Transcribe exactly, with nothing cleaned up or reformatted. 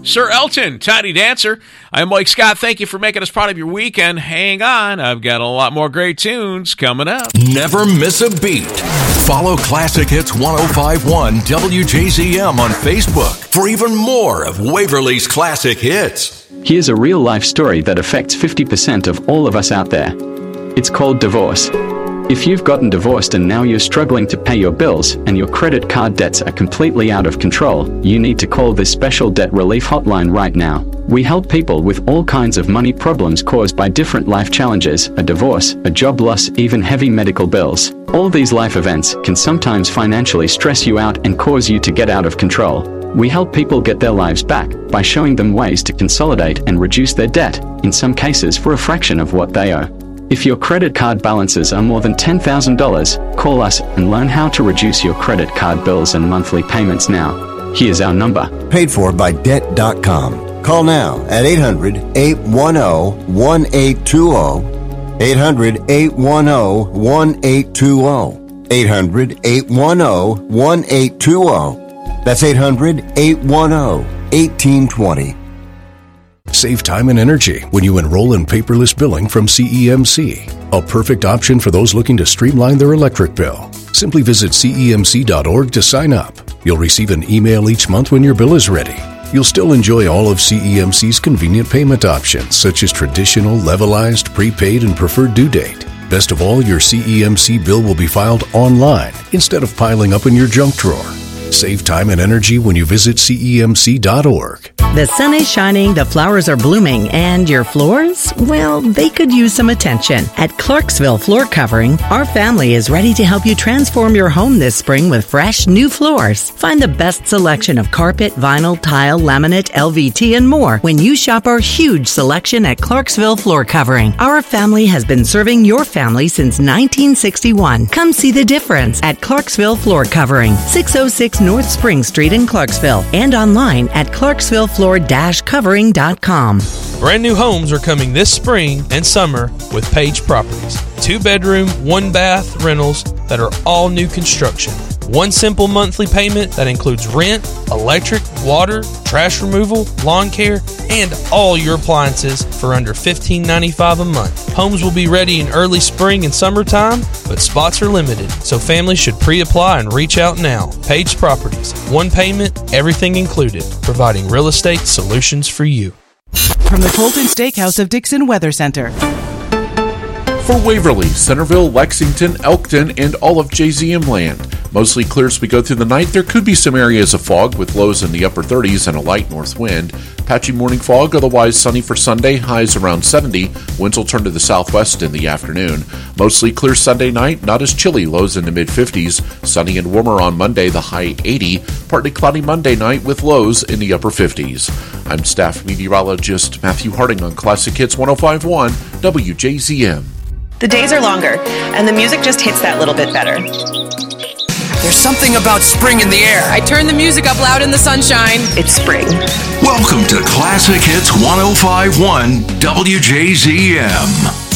Sir Elton, Tiny Dancer. I'm Mike Scott. Thank you for making us part of your weekend. Hang on, I've got a lot more great tunes coming up. Never miss a beat. Follow Classic Hits ten fifty-one W J Z M on Facebook for even more of Waverly's classic hits. Here's a real-life story that affects fifty percent of all of us out there. It's called divorce. If you've gotten divorced and now you're struggling to pay your bills and your credit card debts are completely out of control, you need to call this special debt relief hotline right now. We help people with all kinds of money problems caused by different life challenges, a divorce, a job loss, even heavy medical bills. All these life events can sometimes financially stress you out and cause you to get out of control. We help people get their lives back by showing them ways to consolidate and reduce their debt, in some cases for a fraction of what they owe. If your credit card balances are more than ten thousand dollars, call us and learn how to reduce your credit card bills and monthly payments now. Here's our number. Paid for by debt dot com. Call now at eight hundred, eight one zero, one eight two zero. eight hundred, eight one zero, one eight two zero. eight hundred, eight one zero, one eight two zero. That's eight hundred, eight one zero, one eight two zero. Save time and energy when you enroll in paperless billing from C E M C. A perfect option for those looking to streamline their electric bill. Simply visit C E M C dot org to sign up. You'll receive an email each month when your bill is ready. You'll still enjoy all of C E M C's convenient payment options, such as traditional, levelized, prepaid, and preferred due date. Best of all, your C E M C bill will be filed online instead of piling up in your junk drawer. Save time and energy when you visit C E M C dot org. The sun is shining, the flowers are blooming, and your floors? Well, they could use some attention. At Clarksville Floor Covering, our family is ready to help you transform your home this spring with fresh, new floors. Find the best selection of carpet, vinyl, tile, laminate, L V T, and more when you shop our huge selection at Clarksville Floor Covering. Our family has been serving your family since nineteen sixty-one. Come see the difference at Clarksville Floor Covering, six oh six North Spring Street in Clarksville, and online at clarksville floor dash covering dot com. Brand new homes are coming this spring and summer with Page Properties. Two bedroom, one bath rentals that are all new construction. One simple monthly payment that includes rent, electric, water, trash removal, lawn care, and all your appliances for under fifteen ninety-five a month. Homes will be ready in early spring and summertime, but spots are limited, so families should pre-apply and reach out now. Page Properties. One payment, everything included, providing real estate solutions for you. From the Colton Steakhouse of Dixon Weather Center. For Waverly, Centerville, Lexington, Elkton, and all of J Z M land. Mostly clear as we go through the night. There could be some areas of fog with lows in the upper thirties and a light north wind. Patchy morning fog, otherwise sunny for Sunday, highs around seventy. Winds will turn to the southwest in the afternoon. Mostly clear Sunday night, not as chilly, lows in the mid-fifties. Sunny and warmer on Monday, the high eighty. Partly cloudy Monday night with lows in the upper fifties. I'm staff meteorologist Matthew Harding on Classic Hits ten fifty-one W J Z M. The days are longer, and the music just hits that little bit better. There's something about spring in the air. I turn the music up loud in the sunshine. It's spring. Welcome to Classic Hits ten fifty-one W J Z M.